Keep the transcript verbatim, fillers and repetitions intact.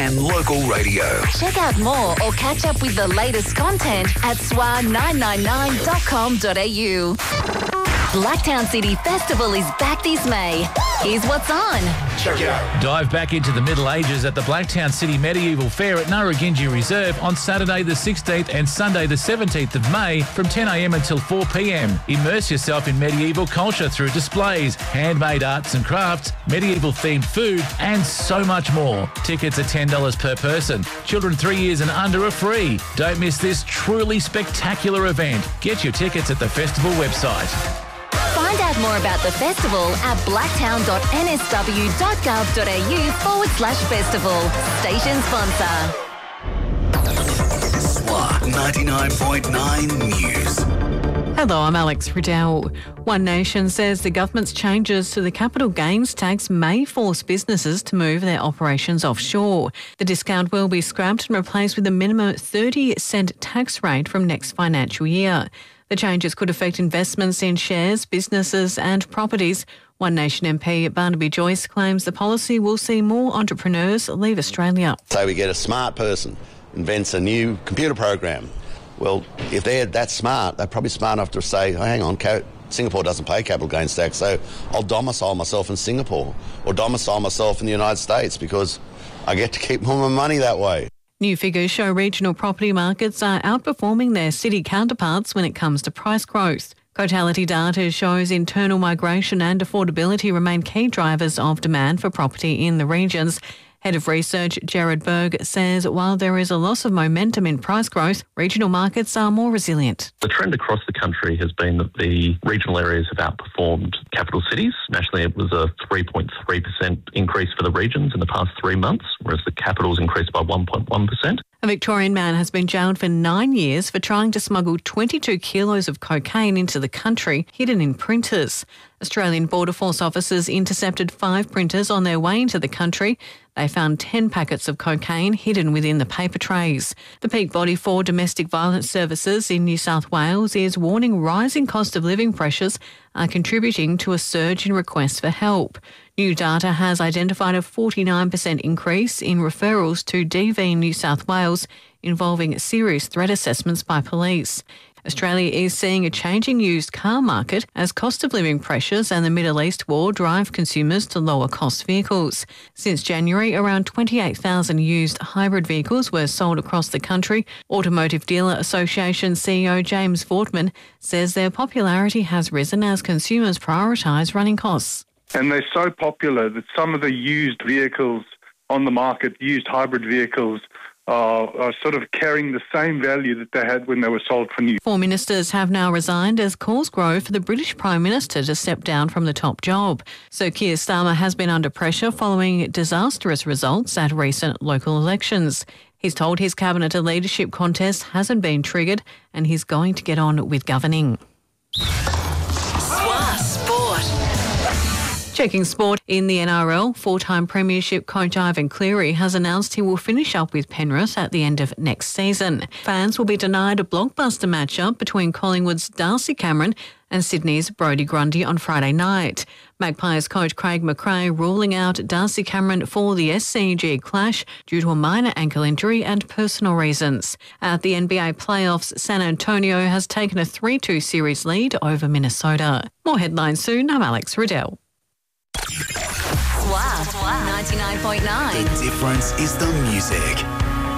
and local radio. Check out more or catch up with the latest content at S W A nine nine nine dot com dot a u. Blacktown City Festival is back this May. Here's what's on. Check it out. Dive back into the Middle Ages at the Blacktown City Medieval Fair at Narragansett Reserve on Saturday the sixteenth and Sunday the seventeenth of May from ten a m until four p m. Immerse yourself in medieval culture through displays, handmade arts and crafts, medieval-themed food, and so much more. Tickets are ten dollars per person. Children three years and under are free. Don't miss this truly spectacular event. Get your tickets at the festival website. Find out more about the festival at blacktown dot n s w dot gov dot a u forward slash festival. Station sponsor. S W A ninety-nine point nine News. Hello, I'm Alex Riddell. One Nation says the government's changes to the capital gains tax may force businesses to move their operations offshore. The discount will be scrapped and replaced with a minimum thirty cent tax rate from next financial year. The changes could affect investments in shares, businesses and properties. One Nation M P Barnaby Joyce claims the policy will see more entrepreneurs leave Australia. So we get a smart person, invents a new computer program. Well, if they're that smart, they're probably smart enough to say, oh, hang on, Singapore doesn't pay capital gains tax, so I'll domicile myself in Singapore or domicile myself in the United States because I get to keep more of my money that way. New figures show regional property markets are outperforming their city counterparts when it comes to price growth. Cotality data shows internal migration and affordability remain key drivers of demand for property in the regions. Head of Research Jared Berg says while there is a loss of momentum in price growth, regional markets are more resilient. The trend across the country has been that the regional areas have outperformed capital cities. Nationally, it was a three point three percent increase for the regions in the past three months, whereas the capitals increased by one point one percent. A Victorian man has been jailed for nine years for trying to smuggle twenty-two kilos of cocaine into the country, hidden in printers. Australian Border Force officers intercepted five printers on their way into the country. They found ten packets of cocaine hidden within the paper trays. The peak body for Domestic Violence Services in New South Wales is warning rising cost of living pressures are contributing to a surge in requests for help. New data has identified a forty-nine percent increase in referrals to D V New South Wales involving serious threat assessments by police. Australia is seeing a changing used car market as cost of living pressures and the Middle East war drive consumers to lower cost vehicles. Since January, around twenty-eight thousand used hybrid vehicles were sold across the country. Automotive Dealer Association C E O James Vortman says their popularity has risen as consumers prioritise running costs. And they're so popular that some of the used vehicles on the market, used hybrid vehicles, Are, are sort of carrying the same value that they had when they were sold for new. Four ministers have now resigned as calls grow for the British Prime Minister to step down from the top job. Sir Keir Starmer has been under pressure following disastrous results at recent local elections. He's told his cabinet a leadership contest hasn't been triggered and he's going to get on with governing. Checking sport in the N R L, four-time premiership coach Ivan Cleary has announced he will finish up with Penrith at the end of next season. Fans will be denied a blockbuster matchup between Collingwood's Darcy Cameron and Sydney's Brodie Grundy on Friday night. Magpies coach Craig McRae ruling out Darcy Cameron for the S C G clash due to a minor ankle injury and personal reasons. At the N B A playoffs, San Antonio has taken a three two series lead over Minnesota. More headlines soon. I'm Alex Riddell. S W A ninety-nine point nine. The difference is the music.